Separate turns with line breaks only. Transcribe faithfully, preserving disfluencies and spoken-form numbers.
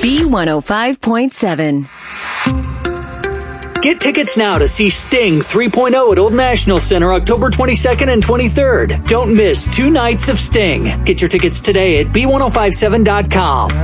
B one oh five point seven.
Get tickets now to see Sting three point oh at Old National Center October twenty-second and twenty-third. Don't miss two nights of Sting. Get your tickets today at B one oh five seven dot com.